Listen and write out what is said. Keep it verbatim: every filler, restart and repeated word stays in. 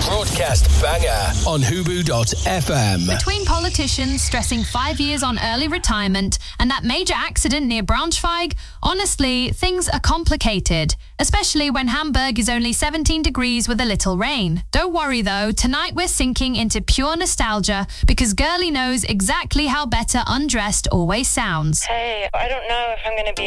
broadcast banger on Hubu dot F M. Between politicians stressing five years on early retirement and that major accident near Braunschweig, honestly, things are complicated, especially when Hamburg is only seventeen degrees with a little rain. Don't worry though, tonight we're sinking into pure nostalgia because Girlie knows exactly how better undressed always sounds. Hey, I don't know if I'm going to be